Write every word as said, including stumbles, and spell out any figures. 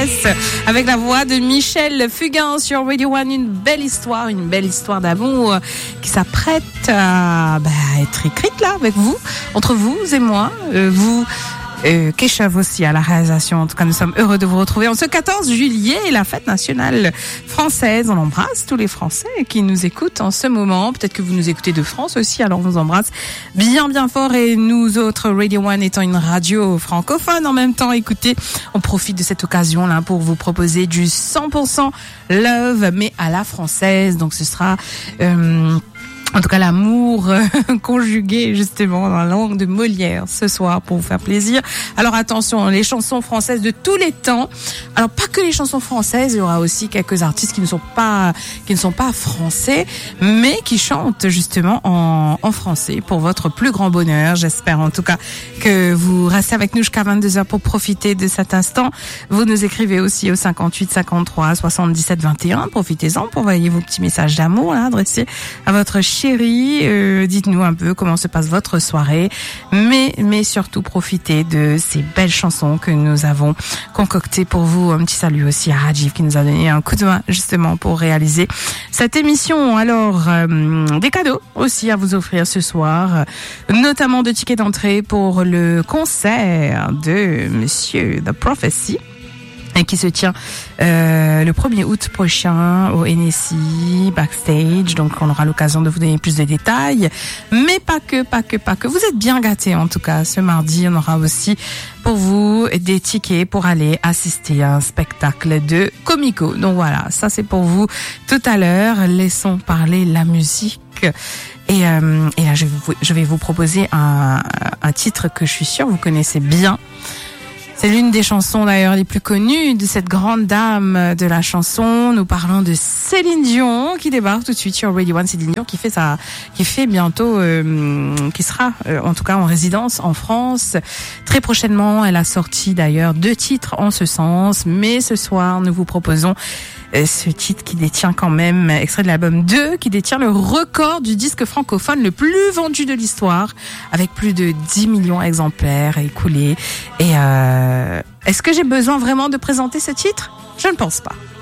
tendresse avec la voix de Michel Fugain sur Radio One. Une belle histoire, une belle histoire d'amour qui s'apprête à bah, être écrite là avec vous, entre vous et moi. Euh, vous Euh, Keshav aussi à la réalisation. En tout cas, nous sommes heureux de vous retrouver en ce quatorze juillet, la fête nationale française. On embrasse tous les Français qui nous écoutent en ce moment. Peut-être que vous nous écoutez de France aussi, alors on vous embrasse bien bien fort. Et nous autres, Radio One étant une radio francophone en même temps, écoutez, on profite de cette occasion là pour vous proposer du cent pour cent love, mais à la française. Donc ce sera... Euh, En tout cas, l'amour euh, conjugué justement dans la langue de Molière ce soir pour vous faire plaisir. Alors attention, les chansons françaises de tous les temps. Alors pas que les chansons françaises, il y aura aussi quelques artistes qui ne sont pas qui ne sont pas français, mais qui chantent justement en, en français pour votre plus grand bonheur. J'espère en tout cas que vous restez avec nous jusqu'à vingt-deux heures pour profiter de cet instant. Vous nous écrivez aussi au cinquante-huit cinquante-trois soixante-dix-sept vingt et un. Profitez-en pour envoyer vos petits messages d'amour là, adressés à votre chérie, euh, dites-nous un peu comment se passe votre soirée, mais mais surtout profitez de ces belles chansons que nous avons concoctées pour vous. Un petit salut aussi à Rajiv qui nous a donné un coup de main justement pour réaliser cette émission. Alors euh, des cadeaux aussi à vous offrir ce soir, notamment de tickets d'entrée pour le concert de Monsieur The Prophecy, et qui se tient euh, le premier août prochain au N S I Backstage. Donc on aura l'occasion de vous donner plus de détails, mais pas que, pas que, pas que. Vous êtes bien gâtés en tout cas. Ce mardi, on aura aussi pour vous des tickets pour aller assister à un spectacle de Comico. Donc voilà, ça c'est pour vous tout à l'heure. Laissons parler la musique. Et, euh, et là, je vais vous, je vais vous proposer un, un titre que je suis sûre vous connaissez bien. C'est l'une des chansons d'ailleurs les plus connues de cette grande dame de la chanson. Nous parlons de Céline Dion qui débarque tout de suite sur Radio One. Céline Dion qui fait sa, qui fait bientôt, euh, qui sera euh, en tout cas en résidence en France très prochainement. Elle a sorti d'ailleurs deux titres en ce sens, mais ce soir nous vous proposons ce titre qui détient quand même, extrait de l'album deux, qui détient le record du disque francophone le plus vendu de l'histoire, avec plus de dix millions d'exemplaires écoulés. Et euh, est-ce que j'ai besoin vraiment de présenter ce titre ? Je ne pense pas.